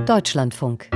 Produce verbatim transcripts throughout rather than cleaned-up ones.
Deutschlandfunk.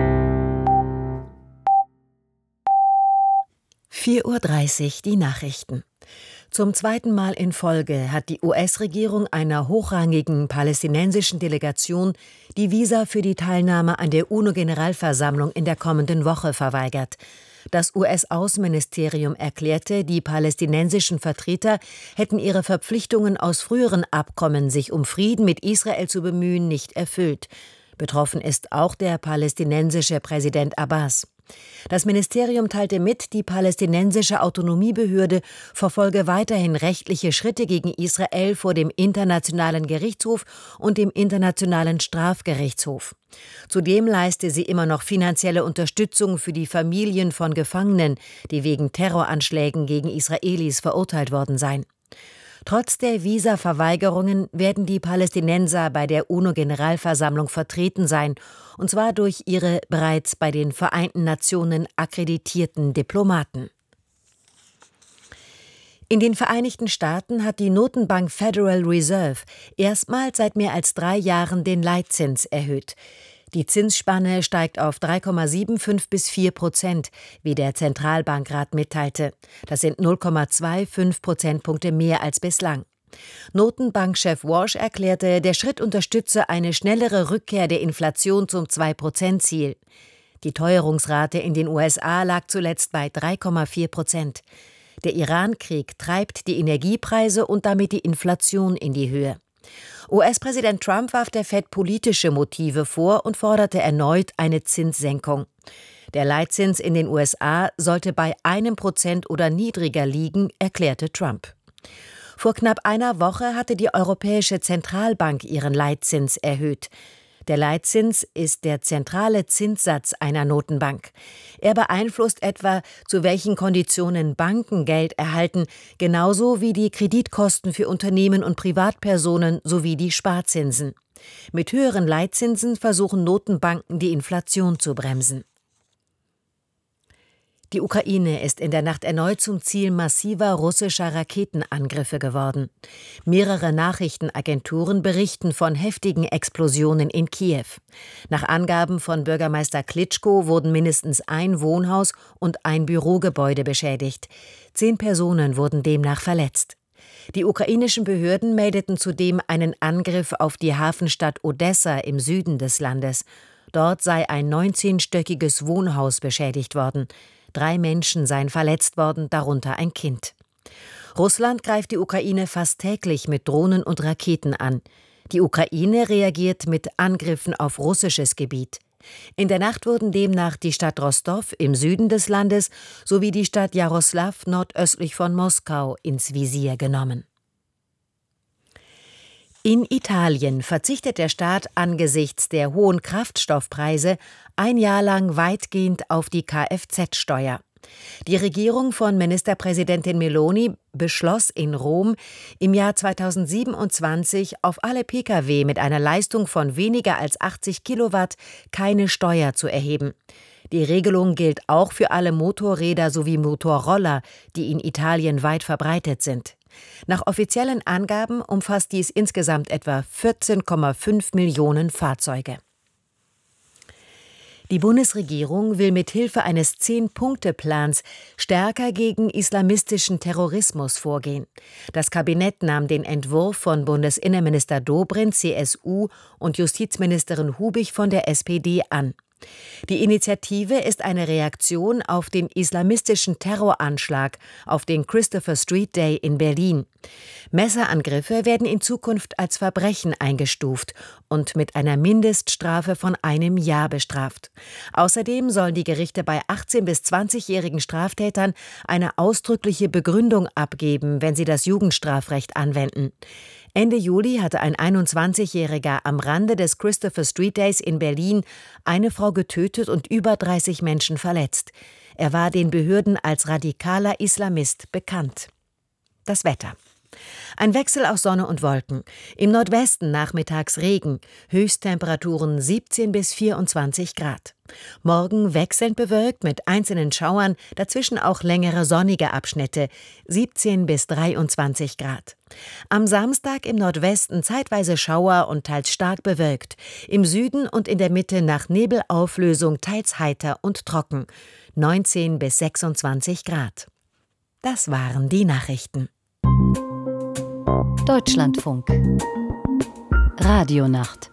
vier Uhr dreißig, die Nachrichten. Zum zweiten Mal in Folge hat die U S-Regierung einer hochrangigen palästinensischen Delegation die Visa für die Teilnahme an der UNO-Generalversammlung in der kommenden Woche verweigert. Das U S-Außenministerium erklärte, die palästinensischen Vertreter hätten ihre Verpflichtungen aus früheren Abkommen, sich um Frieden mit Israel zu bemühen, nicht erfüllt. Betroffen ist auch der palästinensische Präsident Abbas. Das Ministerium teilte mit, die palästinensische Autonomiebehörde verfolge weiterhin rechtliche Schritte gegen Israel vor dem Internationalen Gerichtshof und dem Internationalen Strafgerichtshof. Zudem leiste sie immer noch finanzielle Unterstützung für die Familien von Gefangenen, die wegen Terroranschlägen gegen Israelis verurteilt worden seien. Trotz der Visa-Verweigerungen werden die Palästinenser bei der UNO-Generalversammlung vertreten sein, und zwar durch ihre bereits bei den Vereinten Nationen akkreditierten Diplomaten. In den Vereinigten Staaten hat die Notenbank Federal Reserve erstmals seit mehr als drei Jahren den Leitzins erhöht. Die Zinsspanne steigt auf drei Komma fünfundsiebzig bis vier Prozent, wie der Zentralbankrat mitteilte. Das sind null Komma fünfundzwanzig Prozentpunkte mehr als bislang. Notenbankchef Walsh erklärte, der Schritt unterstütze eine schnellere Rückkehr der Inflation zum zwei Prozent Ziel. Die Teuerungsrate in den U S A lag zuletzt bei drei Komma vier Prozent. Der Iran-Krieg treibt die Energiepreise und damit die Inflation in die Höhe. U S-Präsident Trump warf der Fed politische Motive vor und forderte erneut eine Zinssenkung. Der Leitzins in den U S A sollte bei einem Prozent oder niedriger liegen, erklärte Trump. Vor knapp einer Woche hatte die Europäische Zentralbank ihren Leitzins erhöht. Der Leitzins ist der zentrale Zinssatz einer Notenbank. Er beeinflusst etwa, zu welchen Konditionen Banken Geld erhalten, genauso wie die Kreditkosten für Unternehmen und Privatpersonen sowie die Sparzinsen. Mit höheren Leitzinsen versuchen Notenbanken, die Inflation zu bremsen. Die Ukraine ist in der Nacht erneut zum Ziel massiver russischer Raketenangriffe geworden. Mehrere Nachrichtenagenturen berichten von heftigen Explosionen in Kiew. Nach Angaben von Bürgermeister Klitschko wurden mindestens ein Wohnhaus und ein Bürogebäude beschädigt. Zehn Personen wurden demnach verletzt. Die ukrainischen Behörden meldeten zudem einen Angriff auf die Hafenstadt Odessa im Süden des Landes. Dort sei ein neunzehnstöckiges Wohnhaus beschädigt worden. Drei Menschen seien verletzt worden, darunter ein Kind. Russland greift die Ukraine fast täglich mit Drohnen und Raketen an. Die Ukraine reagiert mit Angriffen auf russisches Gebiet. In der Nacht wurden demnach die Stadt Rostow im Süden des Landes sowie die Stadt Jaroslaw nordöstlich von Moskau ins Visier genommen. In Italien verzichtet der Staat angesichts der hohen Kraftstoffpreise ein Jahr lang weitgehend auf die Kfz-Steuer. Die Regierung von Ministerpräsidentin Meloni beschloss in Rom, im Jahr zweitausendsiebenundzwanzig auf alle Pkw mit einer Leistung von weniger als achtzig Kilowatt keine Steuer zu erheben. Die Regelung gilt auch für alle Motorräder sowie Motorroller, die in Italien weit verbreitet sind. Nach offiziellen Angaben umfasst dies insgesamt etwa vierzehn Komma fünf Millionen Fahrzeuge. Die Bundesregierung will mit Hilfe eines Zehn-Punkte-Plans stärker gegen islamistischen Terrorismus vorgehen. Das Kabinett nahm den Entwurf von Bundesinnenminister Dobrindt, C S U, und Justizministerin Hubig von der S P D an. Die Initiative ist eine Reaktion auf den islamistischen Terroranschlag auf den Christopher Street Day in Berlin. Messerangriffe werden in Zukunft als Verbrechen eingestuft und mit einer Mindeststrafe von einem Jahr bestraft. Außerdem sollen die Gerichte bei achtzehn- bis zwanzigjährigen Straftätern eine ausdrückliche Begründung abgeben, wenn sie das Jugendstrafrecht anwenden. Ende Juli hatte ein einundzwanzigjähriger am Rande des Christopher Street Days in Berlin eine Frau getötet und über dreißig Menschen verletzt. Er war den Behörden als radikaler Islamist bekannt. Das Wetter. Ein Wechsel aus Sonne und Wolken. Im Nordwesten nachmittags Regen. Höchsttemperaturen siebzehn bis vierundzwanzig Grad. Morgen wechselnd bewölkt mit einzelnen Schauern, dazwischen auch längere sonnige Abschnitte, siebzehn bis dreiundzwanzig Grad. Am Samstag im Nordwesten zeitweise Schauer und teils stark bewölkt. Im Süden und in der Mitte nach Nebelauflösung teils heiter und trocken, neunzehn bis sechsundzwanzig Grad. Das waren die Nachrichten. Deutschlandfunk Radionacht